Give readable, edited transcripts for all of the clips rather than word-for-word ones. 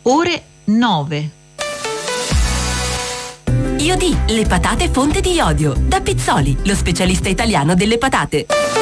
ore 9. Iodì, le patate fonte di iodio. Da Pizzoli, lo specialista italiano delle patate.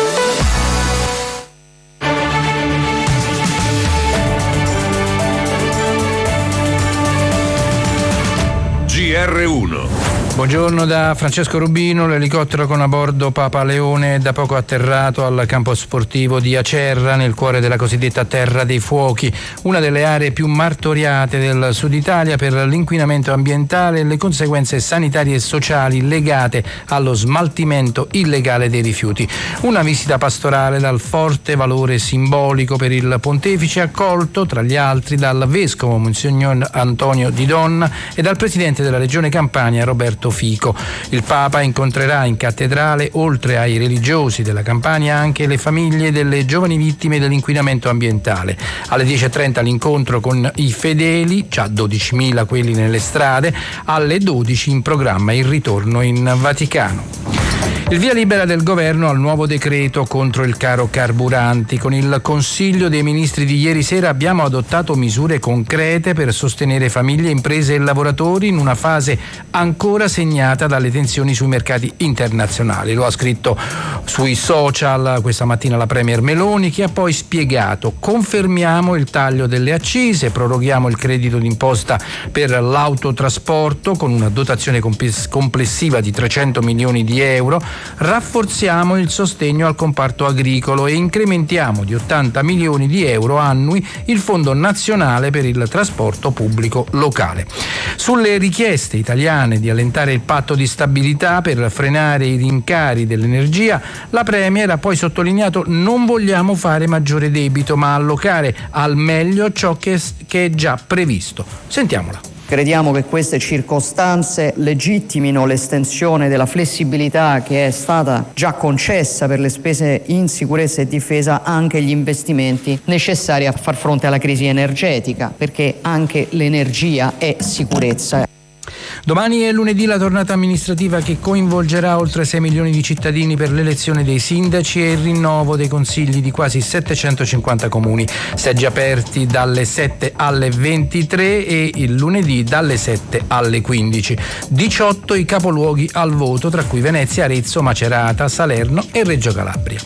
GR1. Buongiorno da Francesco Rubino. L'elicottero con a bordo Papa Leone è da poco atterrato al campo sportivo di Acerra, nel cuore della cosiddetta Terra dei Fuochi, una delle aree più martoriate del Sud Italia per l'inquinamento ambientale e le conseguenze sanitarie e sociali legate allo smaltimento illegale dei rifiuti. Una visita pastorale dal forte valore simbolico per il pontefice, accolto tra gli altri dal vescovo Monsignor Antonio Di Donna e dal presidente della Regione Campania Roberto Fico. Il Papa incontrerà in cattedrale, oltre ai religiosi della Campania, anche le famiglie delle giovani vittime dell'inquinamento ambientale. Alle 10:30 l'incontro con i fedeli, già 12.000 quelli nelle strade, alle 12 in programma il ritorno in Vaticano. Il via libera del governo al nuovo decreto contro il caro carburanti. Con il Consiglio dei Ministri di ieri sera abbiamo adottato misure concrete per sostenere famiglie, imprese e lavoratori in una fase ancora segnata dalle tensioni sui mercati internazionali. Lo ha scritto sui social questa mattina la Premier Meloni, che ha poi spiegato: confermiamo il taglio delle accise, proroghiamo il credito d'imposta per l'autotrasporto con una dotazione complessiva di 300 milioni di euro, rafforziamo il sostegno al comparto agricolo e incrementiamo di 80 milioni di euro annui il Fondo Nazionale per il Trasporto Pubblico Locale. Sulle richieste italiane di allentare il patto di stabilità per frenare i rincari dell'energia, la Premier ha poi sottolineato: non vogliamo fare maggiore debito, ma allocare al meglio ciò che è già previsto. Sentiamola. Crediamo che queste circostanze legittimino l'estensione della flessibilità che è stata già concessa per le spese in sicurezza e difesa anche agli investimenti necessari a far fronte alla crisi energetica, perché anche l'energia è sicurezza. Domani è lunedì la tornata amministrativa che coinvolgerà oltre 6 milioni di cittadini per l'elezione dei sindaci e il rinnovo dei consigli di quasi 750 comuni. Seggi aperti dalle 7 alle 23 e il lunedì dalle 7 alle 15. 18 i capoluoghi al voto, tra cui Venezia, Arezzo, Macerata, Salerno e Reggio Calabria.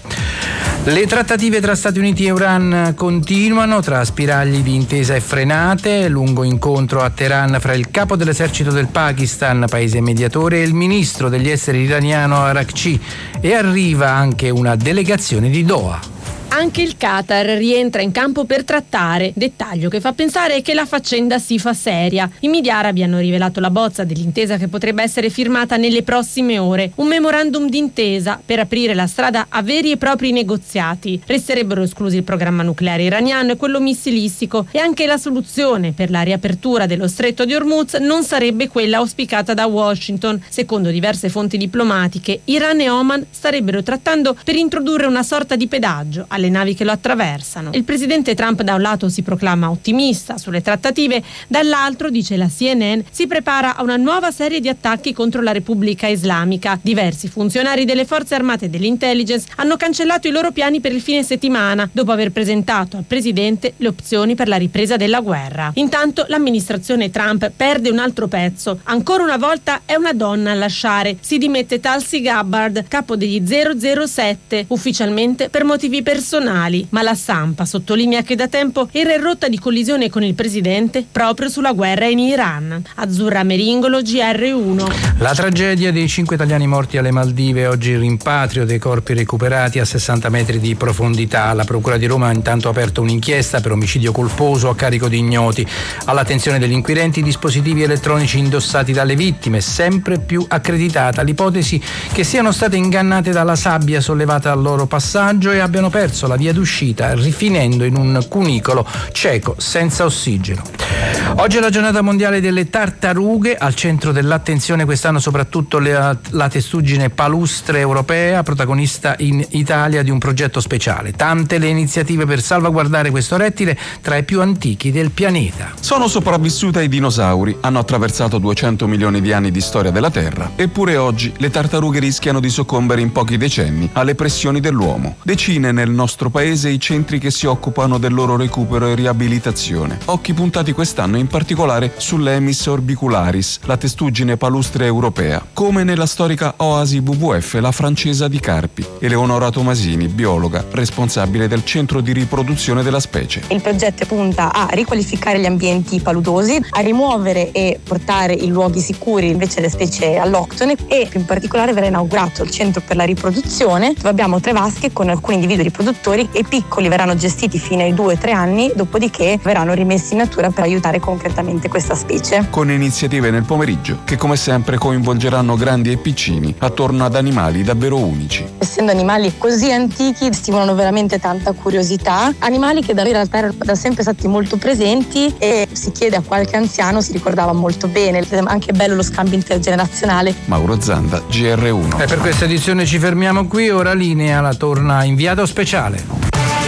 Le trattative tra Stati Uniti e Iran continuano, tra spiragli di intesa e frenate, lungo incontro a Teheran fra il capo dell'esercito del Pakistan, paese mediatore, e il ministro degli esteri iraniano Araghchi, e arriva anche una delegazione di Doha. Anche il Qatar rientra in campo per trattare, dettaglio che fa pensare che la faccenda si fa seria. I media arabi hanno rivelato la bozza dell'intesa che potrebbe essere firmata nelle prossime ore, un memorandum d'intesa per aprire la strada a veri e propri negoziati. Resterebbero esclusi il programma nucleare iraniano e quello missilistico, e anche la soluzione per la riapertura dello stretto di Hormuz non sarebbe quella auspicata da Washington. Secondo diverse fonti diplomatiche, Iran e Oman starebbero trattando per introdurre una sorta di pedaggio alle navi che lo attraversano. Il presidente Trump da un lato si proclama ottimista sulle trattative, dall'altro, dice la CNN, si prepara a una nuova serie di attacchi contro la Repubblica Islamica. Diversi funzionari delle forze armate e dell'intelligence hanno cancellato i loro piani per il fine settimana, dopo aver presentato al presidente le opzioni per la ripresa della guerra. Intanto l'amministrazione Trump perde un altro pezzo. Ancora una volta è una donna a lasciare. Si dimette Tulsi Gabbard, capo degli 007, ufficialmente per motivi personali, ma la stampa sottolinea che da tempo era in rotta di collisione con il presidente proprio sulla guerra in Iran. Azzurra Meringolo, GR1. La tragedia dei 5 italiani morti alle Maldive, oggi il rimpatrio dei corpi recuperati a 60 metri di profondità. La Procura di Roma ha intanto aperto un'inchiesta per omicidio colposo a carico di ignoti. All'attenzione degli inquirenti i dispositivi elettronici indossati dalle vittime, sempre più accreditata l'ipotesi che siano state ingannate dalla sabbia sollevata al loro passaggio e abbiano perso la via d'uscita, rifinendo in un cunicolo cieco senza ossigeno. Oggi è la giornata mondiale delle tartarughe, al centro dell'attenzione quest'anno soprattutto la testuggine palustre europea, protagonista in Italia di un progetto speciale. Tante le iniziative per salvaguardare questo rettile, tra i più antichi del pianeta. Sono sopravvissute ai dinosauri, hanno attraversato 200 milioni di anni di storia della Terra, eppure oggi le tartarughe rischiano di soccombere in pochi decenni alle pressioni dell'uomo. Decine nel nostro paese i centri che si occupano del loro recupero e riabilitazione. Occhi puntati quest'anno in particolare sull'Emis orbicularis, la testuggine palustre europea, come nella storica Oasi WWF, la francesa di Carpi. Eleonora Tomasini, biologa, responsabile del centro di riproduzione della specie. Il progetto punta a riqualificare gli ambienti paludosi, a rimuovere e portare in luoghi sicuri invece le specie alloctone, e in particolare verrà inaugurato il centro per la riproduzione, dove abbiamo 3 vasche con alcuni individui riproduttori, e piccoli verranno gestiti fino ai 2-3 anni, dopodiché verranno rimessi in natura per aiutare concretamente questa specie. Con iniziative nel pomeriggio che come sempre coinvolgeranno grandi e piccini attorno ad animali davvero unici. Essendo animali così antichi stimolano veramente tanta curiosità, animali che da noi in realtà erano da sempre stati molto presenti, e si chiede a qualche anziano si ricordava molto bene. È anche bello lo scambio intergenerazionale. Mauro Zanda, GR1. E per questa edizione ci fermiamo qui, ora linea la torna inviato speciale.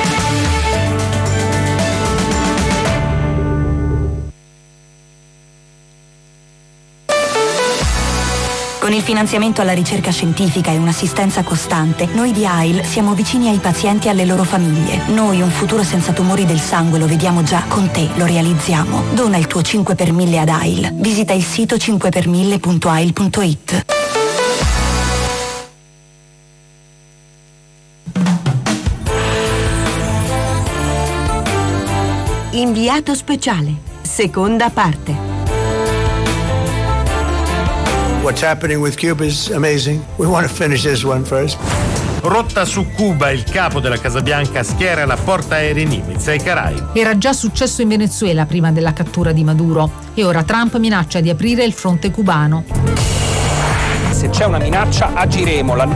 Con il finanziamento alla ricerca scientifica e un'assistenza costante, noi di AIL siamo vicini ai pazienti e alle loro famiglie. Noi un futuro senza tumori del sangue lo vediamo già, con te lo realizziamo. Dona il tuo 5 per 1000 ad AIL. Visita il sito 5per1000.ail.it. Inviato speciale, seconda parte. What's happening with Cuba is amazing. We want to finish this one first. Rotta su Cuba, il capo della Casa Bianca schiera la portaerei Nimitz ai Caraibi. Era già successo in Venezuela prima della cattura di Maduro, e ora Trump minaccia di aprire il fronte cubano. Se c'è una minaccia agiremo.